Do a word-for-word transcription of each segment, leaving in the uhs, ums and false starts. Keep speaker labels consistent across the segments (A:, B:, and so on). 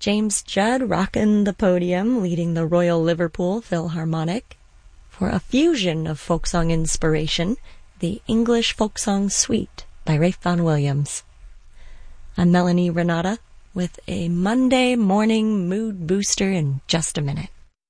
A: James Judd rocking the podium, leading the Royal Liverpool Philharmonic. For a fusion of folk song inspiration, the English Folk Song Suite by Ralph Vaughan Williams. I'm Melanie Renata with a Monday morning mood booster in just a minute.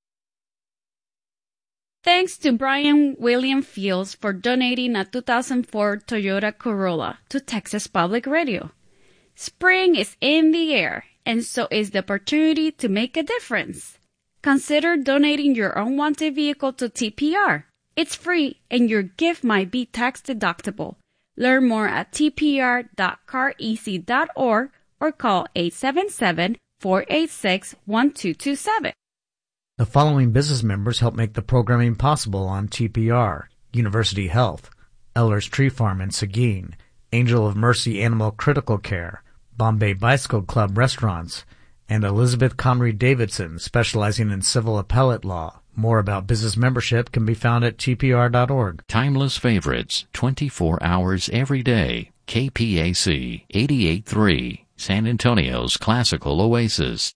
B: Thanks to Brian William Fields for donating a two thousand four Toyota Corolla to Texas Public Radio. Spring is in the air, and so is the opportunity to make a difference. Consider donating your unwanted vehicle to T P R. It's free, and your gift might be tax deductible. Learn more at t p r dot car easy dot org or call eight seven seven, four eight six, one two two seven.
C: The following business members help make the programming possible on T P R: University Health, Eller's Tree Farm in Seguin, Angel of Mercy Animal Critical Care, Bombay Bicycle Club Restaurants, and Elizabeth Conry Davidson, specializing in civil appellate law. More about business membership can be found at t p r dot org.
D: Timeless favorites, twenty-four hours every day. K P A C eighty-eight point three, San Antonio's classical oasis.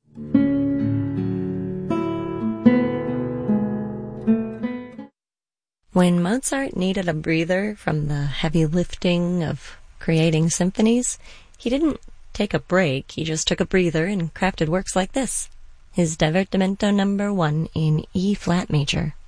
A: When Mozart needed a breather from the heavy lifting of creating symphonies, he didn't take a break, he just took a breather and crafted works like this. His Divertimento number one in E-flat major.